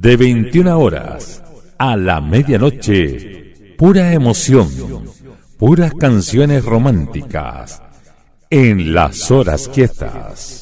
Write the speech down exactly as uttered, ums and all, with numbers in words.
De veintiuna horas a la medianoche, pura emoción, puras canciones románticas, en las horas quietas.